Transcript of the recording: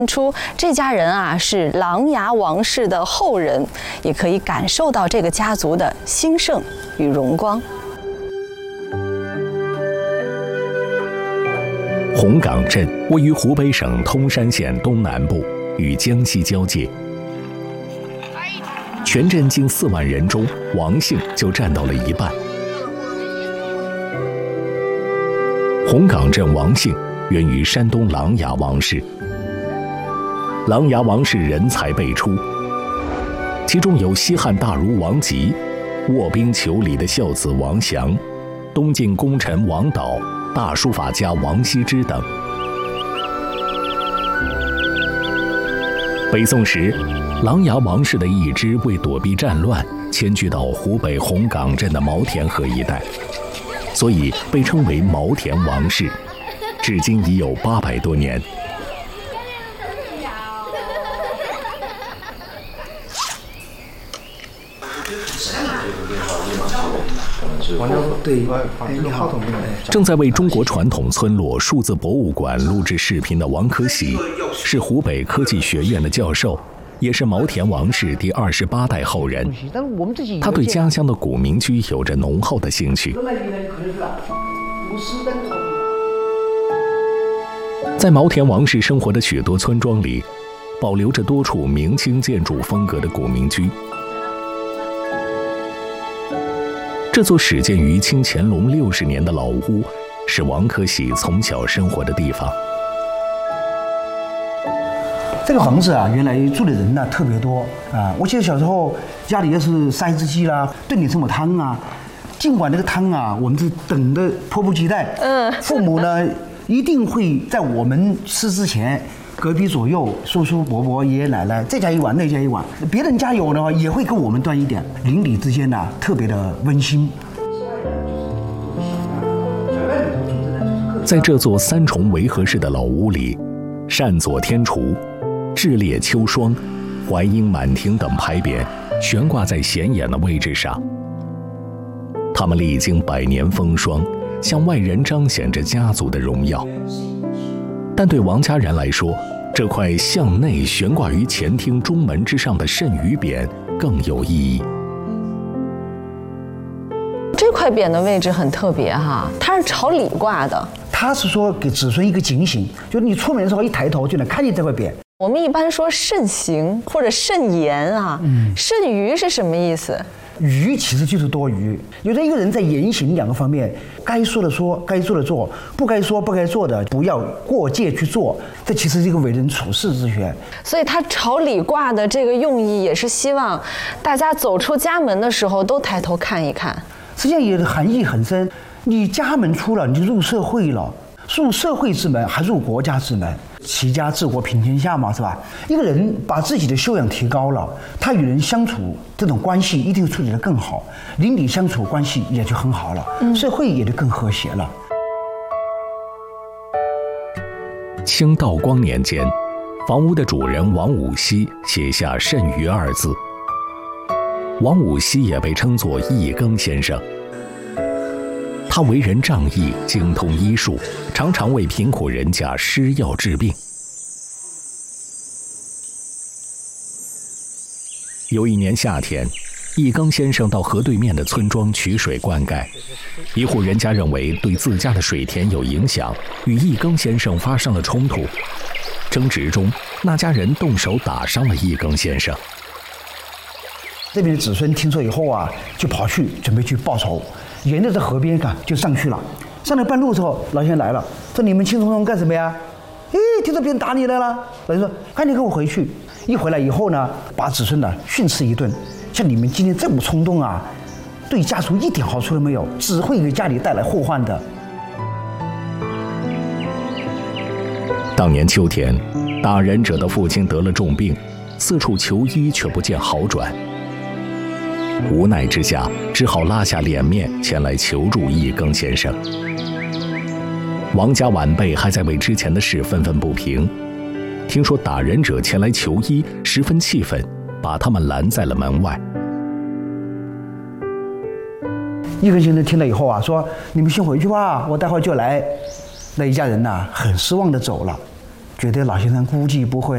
出这家人啊是琅琊王氏的后人，也可以感受到这个家族的兴盛与荣光。 红岗镇位于湖北省通山县东南部，与江西交界。全镇近4万人中，王姓就占到了一半。红岗镇王姓源于山东琅琊王氏。琅琊王氏人才辈出，其中有西汉大儒王吉、卧冰求鲤的孝子王祥、东晋功臣王导、大书法家王羲之等。北宋时，琅琊王氏的一支为躲避战乱，迁居到湖北红岗镇的毛田河一带，所以被称为毛田王氏，至今已有800多年。正在为中国传统村落数字博物馆录制视频的王可喜，是湖北科技学院的教授，也是毛田王氏第28代后人。他对家乡的古民居有着浓厚的兴趣。在毛田王氏生活的许多村庄里，保留着多处明清建筑风格的古民居。这座始建于清乾隆60年的老屋，是王可喜从小生活的地方。 这个房子啊，原来住的人呢特别多啊。我记得小时候家里要是杀一只鸡啦，炖点什么汤啊，尽管那个汤啊，我们是等的迫不及待。父母呢一定会在我们吃之前，隔壁左右叔叔伯伯爷爷奶奶这家一碗那家一碗，别人家有呢也会跟我们端一点，邻里之间呢特别的温馨。 在这座3重围合式的老屋里，善左天厨、志烈秋霜、淮阴满庭等牌匾悬挂在显眼的位置上。他们历经100年风霜，向外人彰显着家族的荣耀。但对王家人来说，这块向内悬挂于前厅中门之上的谶语匾更有意义。 这块匾的位置很特别哈，它是朝里挂的。 他是说给子孙一个警醒，就是你出门的时候一抬头就能看见这块匾。 我们一般说慎行或者慎言啊，慎于是什么意思？ 愚其实就是多余。有的一个人在言行2个方面，该说的说，该做的做，不该说不该做的不要过界去做，这其实是一个为人处世之学。 所以他朝里挂的这个用意，也是希望大家走出家门的时候都抬头看一看。 实际上也含义很深，你家门出了，你就入社会了，入社会之门还入国家之门。齐家治国平天下嘛，是吧？一个人把自己的修养提高了，他与人相处这种关系一定处理得更好，邻里相处关系也就很好了，社会也就更和谐了。 清道光年间，房屋的主人王五溪写下慎于2字。王五溪也被称作易庚先生。他为人仗义，精通医术，常常为贫苦人家施药治病。有一年夏天，易庚先生到河对面的村庄取水灌溉，一户人家认为对自家的水田有影响，与易庚先生发生了冲突。争执中，那家人动手打伤了易庚先生。 这边的子孙听说以后啊，就跑去准备去报仇，沿着这河边就上去了。上了半路之后，老先生来了，说：“你们兴冲冲干什么呀？”听说别人打你来了。老先生说：“赶紧跟我回去。”一回来以后呢，把子孙呢训斥一顿。像你们今天这么冲动啊，对家族一点好处都没有，只会给家里带来祸患的。 当年秋天，打人者的父亲得了重病，四处求医却不见好转。无奈之下，只好拉下脸面前来求助易庚先生。王家晚辈还在为之前的事愤愤不平，听说打人者前来求医，十分气愤，把他们拦在了门外。 易庚先生听了以后啊，说：“你们先回去吧，我待会儿就来。”那一家人呢，很失望的走了，觉得老先生估计不会